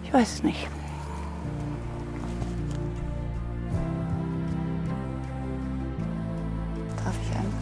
Ich weiß es nicht. Darf ich einmal?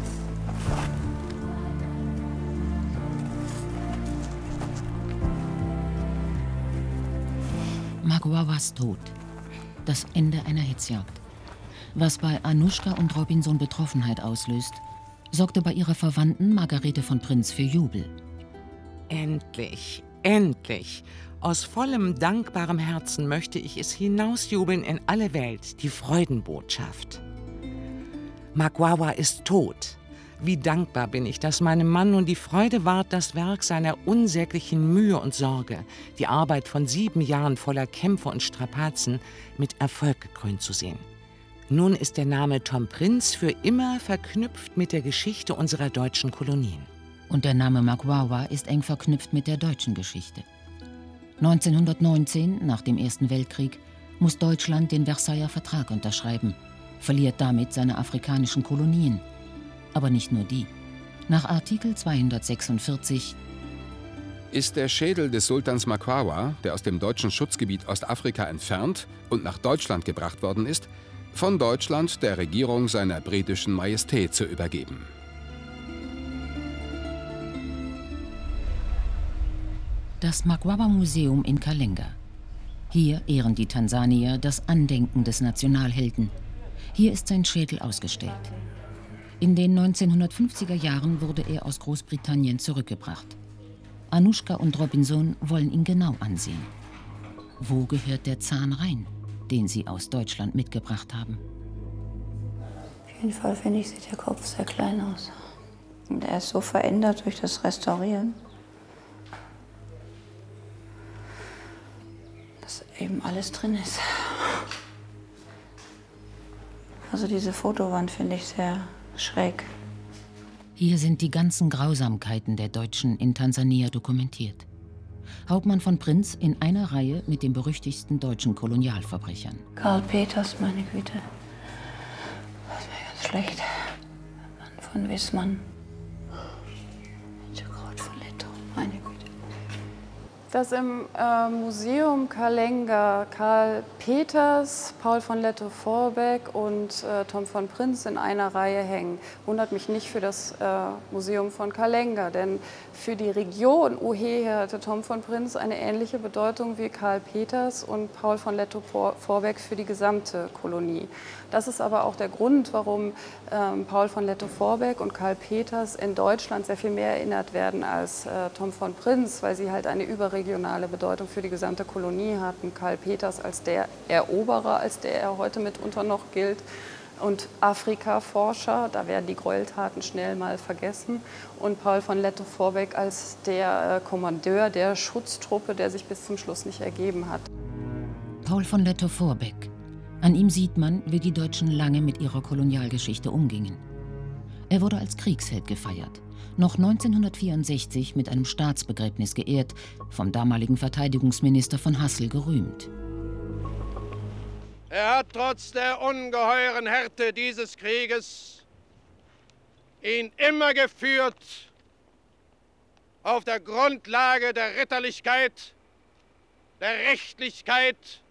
Magwawas Tod. Das Ende einer Hetzjagd. Was bei Anuschka und Robinson Betroffenheit auslöst, sorgte bei ihrer Verwandten Margarete von Prinz für Jubel. Endlich, endlich. Aus vollem dankbarem Herzen möchte ich es hinausjubeln in alle Welt, die Freudenbotschaft. Magwawa ist tot. Wie dankbar bin ich, dass meinem Mann nun die Freude ward, das Werk seiner unsäglichen Mühe und Sorge, die Arbeit von 7 Jahren voller Kämpfe und Strapazen, mit Erfolg gekrönt zu sehen. Nun ist der Name Tom Prinz für immer verknüpft mit der Geschichte unserer deutschen Kolonien. Und der Name Magwawa ist eng verknüpft mit der deutschen Geschichte. 1919, nach dem Ersten Weltkrieg, muss Deutschland den Versailler Vertrag unterschreiben, verliert damit seine afrikanischen Kolonien. Aber nicht nur die. Nach Artikel 246 ist der Schädel des Sultans Makwawa, der aus dem deutschen Schutzgebiet Ostafrika entfernt und nach Deutschland gebracht worden ist, von Deutschland der Regierung seiner britischen Majestät zu übergeben. Das Magwawa-Museum in Kalenga. Hier ehren die Tansanier das Andenken des Nationalhelden. Hier ist sein Schädel ausgestellt. In den 1950er Jahren wurde er aus Großbritannien zurückgebracht. Anuschka und Robinson wollen ihn genau ansehen. Wo gehört der Zahn rein, den sie aus Deutschland mitgebracht haben? Auf jeden Fall, finde ich, sieht der Kopf sehr klein aus. Und er ist so verändert durch das Restaurieren, dass eben alles drin ist. Also diese Fotowand finde ich sehr schräg. Hier sind die ganzen Grausamkeiten der Deutschen in Tansania dokumentiert. Hauptmann von Prinz in einer Reihe mit den berüchtigsten deutschen Kolonialverbrechern. Karl Peters, meine Güte. Das ist mir ganz schlecht. Mann von Wissmann. Kraut von Lettow, meine Güte. Dass im Museum Kalenga Karl Peters, Paul von Lettow-Vorbeck und Tom von Prinz in einer Reihe hängen, wundert mich nicht für das Museum von Kalenga. Denn für die Region Uhehe hatte Tom von Prinz eine ähnliche Bedeutung wie Karl Peters und Paul von Lettow-Vorbeck für die gesamte Kolonie. Das ist aber auch der Grund, warum Paul von Lettow-Vorbeck und Karl Peters in Deutschland sehr viel mehr erinnert werden als Tom von Prinz, weil sie halt eine überregionale Bedeutung für die gesamte Kolonie hatten. Karl Peters als der Eroberer, als der er heute mitunter noch gilt. Und Afrika-Forscher, da werden die Gräueltaten schnell mal vergessen. Und Paul von Lettow-Vorbeck als der Kommandeur der Schutztruppe, der sich bis zum Schluss nicht ergeben hat. Paul von Lettow-Vorbeck. An ihm sieht man, wie die Deutschen lange mit ihrer Kolonialgeschichte umgingen. Er wurde als Kriegsheld gefeiert, noch 1964 mit einem Staatsbegräbnis geehrt, vom damaligen Verteidigungsminister von Hassel gerühmt. Er hat trotz der ungeheuren Härte dieses Krieges ihn immer geführt auf der Grundlage der Ritterlichkeit, der Rechtlichkeit